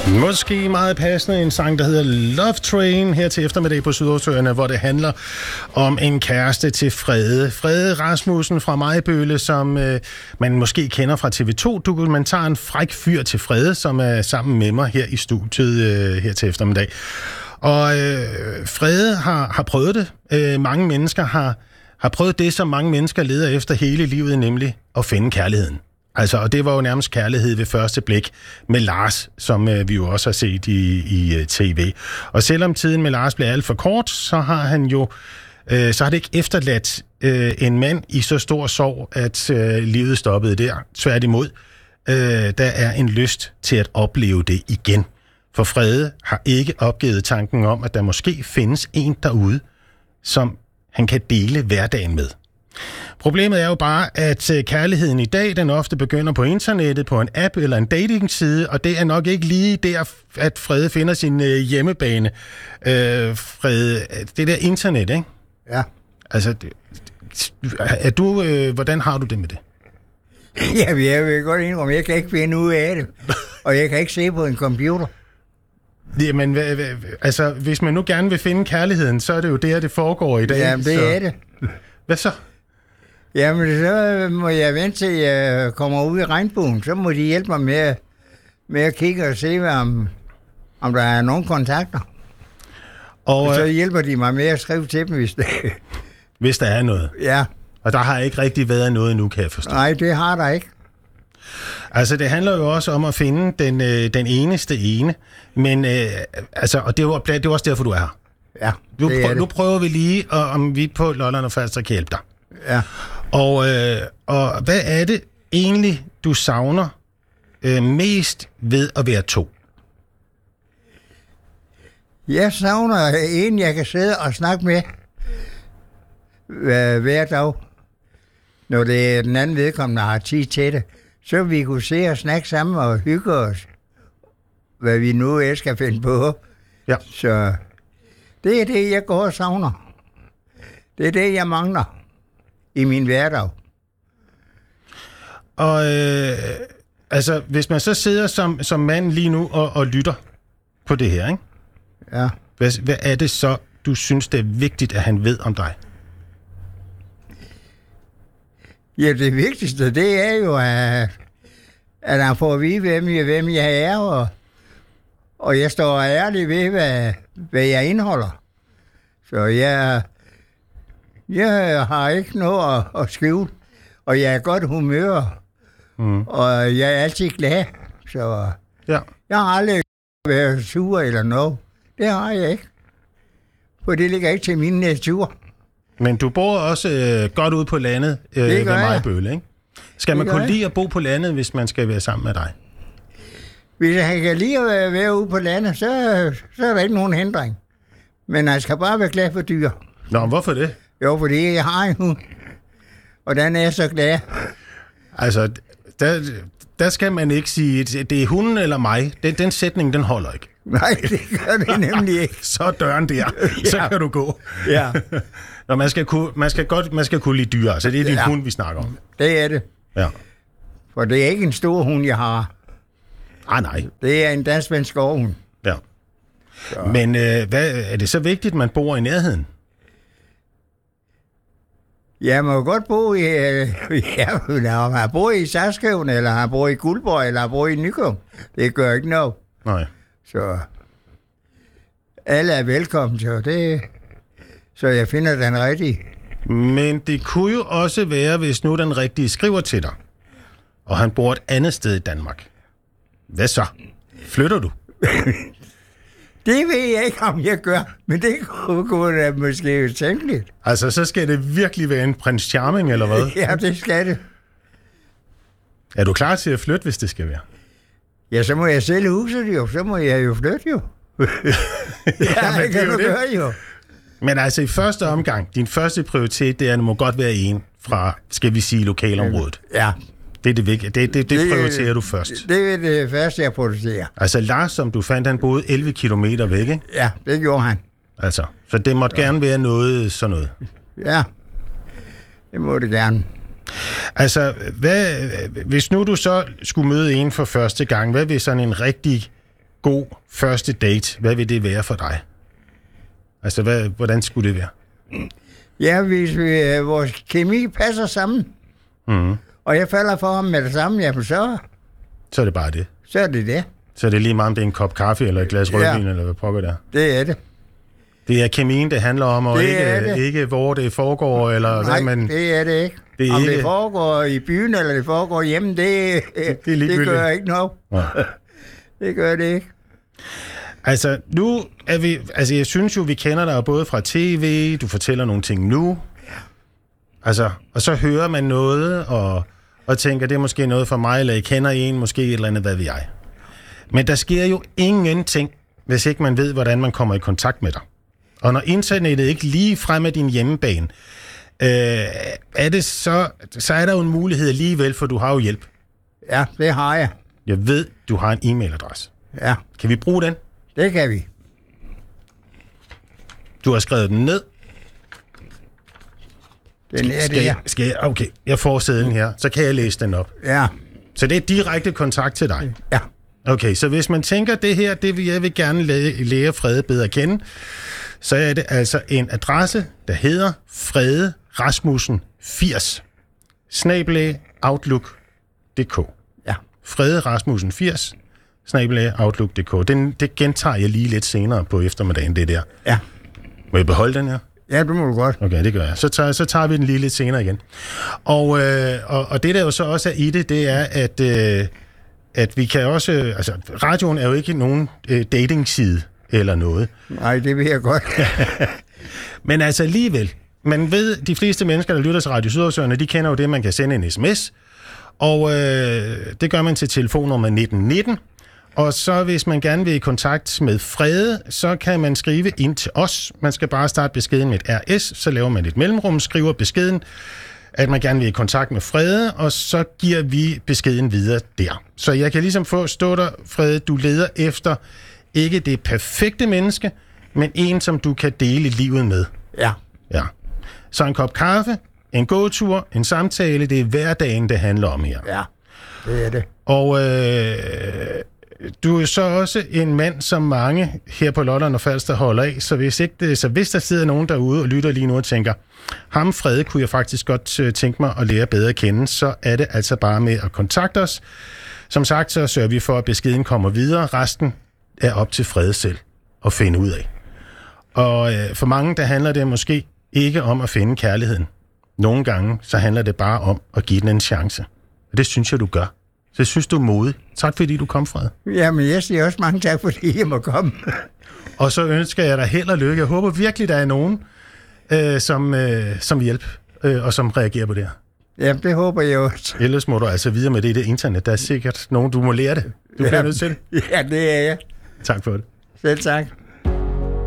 Måske meget passende en sang, der hedder Love Train her til eftermiddag på Sydøstøerne, hvor det handler om en kæreste til Frede. Frede Rasmussen fra Majbølle, som man måske kender fra TV2-dokumentaren Fræk fyr til Frede, som er sammen med mig her i studiet her til eftermiddag. Og Frede har prøvet det. Mange mennesker har prøvet det, som mange mennesker leder efter hele livet, nemlig at finde kærligheden. Altså, og det var jo nærmest kærlighed ved første blik med Lars, som vi jo også har set i tv. Og selvom tiden med Lars blev alt for kort, så har det ikke efterladt en mand i så stor sorg, at livet stoppede der. Tværtimod, der er en lyst til at opleve det igen. For Frede har ikke opgivet tanken om, at der måske findes en derude, som han kan dele hverdagen med. Problemet er jo bare, at kærligheden i dag, den ofte begynder på internettet, på en app eller en datingside, og det er nok ikke lige der, at Frede finder sin hjemmebane. Frede, det der internet, ikke? Ja. Altså, hvordan har du det med det? Ja, jeg vil godt indrømme, jeg kan ikke finde ud af det, og jeg kan ikke se på en computer. Jamen, altså, hvis man nu gerne vil finde kærligheden, så er det jo der, det foregår i dag. Jamen, det er det. Hvad så? Jamen, så må jeg vente til jeg kommer ud i regnbuen. Så må de hjælpe mig med at kigge og se, om der er nogen kontakter. Og så hjælper de mig med at skrive til dem, hvis der er noget. Ja. Og der har ikke rigtig været noget nu, kan jeg forstå. Nej, det har der ikke. Altså, det handler jo også om at finde den eneste ene. Men, og det er også derfor, du er her. Ja, nu prøver vi lige, om vi på Lolland og Falster kan hjælpe dig. Ja. Og hvad er det egentlig, du savner mest ved at være to? Jeg savner en, jeg kan sidde og snakke med hver dag. Når det er den anden vedkommende, der har tid til det. Så vi kunne se og snakke sammen og hygge os. Hvad vi nu skal finde på. Ja. Så det er det, jeg går og savner. Det er det, jeg mangler i min hverdag. Og hvis man så sidder som mand lige nu og lytter på det her, ikke? Ja. Hvad er det så, du synes, det er vigtigt, at han ved om dig? Ja, det vigtigste, det er jo, at han får at vide, hvem jeg er, og jeg står ærlig ved, hvad jeg indeholder. Så jeg har ikke noget at skjule, og jeg er godt humør, og jeg er altid glad. Så ja. Jeg har aldrig været sur eller noget. Det har jeg ikke. For det ligger ikke til min natur. Men du bor også godt ude på landet ved Majbølle, ikke? Skal man kunne lide at bo på landet, hvis man skal være sammen med dig? Hvis han kan lide at være ude på landet, så er der ikke nogen hindring. Men han skal bare være glad for dyr. Nå, hvorfor det? Jo, fordi jeg har en hund, og den er så glad. Altså, der skal man ikke sige, det er hunden eller mig. Den sætning, den holder ikke. Nej, det gør det nemlig ikke. Så er døren der. Ja. Så kan du gå. Ja. Nå, man skal kunne lide dyr. Så det er din hund, vi snakker om. Det er det. Ja. For det er ikke en stor hund, jeg har. Nej. Det er en dansk skovhund. Ja. Så. Men er det så vigtigt, at man bor i nærheden? Jeg må godt bo i... om han bor i Sarskøen, eller han bor i Guldborg, eller han bor i Nykøbing. Det gør ikke noget. Nej. Så alle er velkommen, så jeg finder den rigtige. Men det kunne jo også være, hvis nu den rigtige skriver til dig, og han bor et andet sted i Danmark. Hvad så? Flytter du? Det ved jeg ikke, om jeg gør, men det kunne da måske tænkeligt. Altså, så skal det virkelig være en prins Charming, eller hvad? Ja, det skal det. Er du klar til at flytte, hvis det skal være? Ja, så må jeg sælge huset jo. Så må jeg jo flytte jo. Ja, det kan du gøre jo. Men altså i første omgang, din første prioritet, det må godt være en fra, skal vi sige, lokalområdet. Ja. Det er det vigtige. Det prioriterer du først. Det er det første, jeg prioriterer. Altså Lars, som du fandt, han boede 11 kilometer væk, ikke? Ja, det gjorde han. Altså, så det måtte gerne være sådan noget. Ja, det må det gerne. Altså, hvis nu du så skulle møde en for første gang, hvad vil sådan en rigtig god første date, hvad vil det være for dig? Altså, hvordan skulle det være? Ja, hvis vores kemi passer sammen, og jeg falder for ham med det samme, jamen så er det bare det. Så er det det. Så er det lige meget, om det er en kop kaffe eller et glas rødvin, eller hvad pokker der. Det er det. Det er kemien, det handler om, og ikke hvor det foregår, eller nej, hvad man... det er det ikke. Det om ikke... det foregår i byen, eller det foregår hjemme, det gør ikke noget. Ja. Det gør det ikke. Altså, nu er vi... Altså, jeg synes jo, vi kender dig både fra tv, du fortæller nogle ting nu. Ja. Altså, og så hører man noget, og tænker, det er måske noget for mig, eller jeg kender en, måske et eller andet, hvad ved jeg. Men der sker jo ingenting, hvis ikke man ved, hvordan man kommer i kontakt med dig. Og når internettet ikke lige frem af din hjemmebane, er det så er der jo en mulighed alligevel, for du har jo hjælp. Ja, det har jeg. Jeg ved, du har en e-mailadresse. Ja. Kan vi bruge den? Det kan vi. Du har skrevet den ned. Den er det her. Okay, jeg får sædlen her, så kan jeg læse den op. Ja. Så det er direkte kontakt til dig? Ja. Okay, så hvis man tænker, det her, jeg vil gerne lære Frede bedre at kende, så er det altså en adresse, der hedder Frede Rasmussen 80 @outlook.dk. Ja. Frede Rasmussen 80 @outlook.dk. Det gentager jeg lige lidt senere på eftermiddagen, det der. Ja. Må jeg beholde den her? Ja, det må du godt. Okay, det gør jeg. Så tager vi den lige lidt senere igen. Og det der jo så også er i det er, at vi kan også... Altså, radioen er jo ikke nogen datingside eller noget. Nej, det ved jeg godt. Men altså alligevel, man ved, de fleste mennesker, der lytter til Radio Sydoversøerne, de kender jo det, man kan sende en sms. Og det gør man til telefonnummer 1919. Og så hvis man gerne vil i kontakt med Frede, så kan man skrive ind til os. Man skal bare starte beskeden med et RS, så laver man et mellemrum, skriver beskeden, at man gerne vil i kontakt med Frede, og så giver vi beskeden videre der. Så jeg kan ligesom forstå dig, Frede, du leder efter ikke det perfekte menneske, men en, som du kan dele livet med. Ja. Ja. Så en kop kaffe, en gåtur, en samtale, det er hverdagen, det handler om her. Ja, det er det. Og du er så også en mand, som mange her på Lolland og Falster holder af, så hvis der sidder nogen derude og lytter lige nu og tænker, ham Frede kunne jeg faktisk godt tænke mig at lære bedre at kende, så er det altså bare med at kontakte os. Som sagt, så sørger vi for, at beskeden kommer videre. Resten er op til Frede selv at finde ud af. Og for mange, der handler det måske ikke om at finde kærligheden. Nogle gange, så handler det bare om at give den en chance. Og det synes jeg, du gør. Så jeg synes, du er modig. Tak fordi du kom, Frede. Jamen, jeg siger også mange tak, fordi jeg må komme. Og så ønsker jeg dig held og lykke. Jeg håber virkelig, der er nogen, som hjælp og som reagerer på det her. Jamen, det håber jeg også. Ellers må du altså videre med det internet. Der er sikkert nogen, du må lære det. Du bliver nødt til det. Ja, det er jeg. Tak for det. Selv tak.